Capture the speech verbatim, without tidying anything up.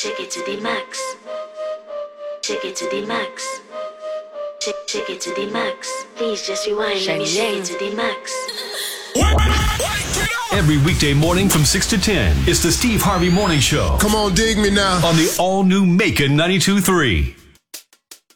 Take it to the max. Take it to the max. Take, take it to the max. Please just rewind. Let me shake it to the max. Every weekday morning from six to ten, it's the Steve Harvey Morning Show. Come on, dig me now. On the all-new Macon ninety-two point three.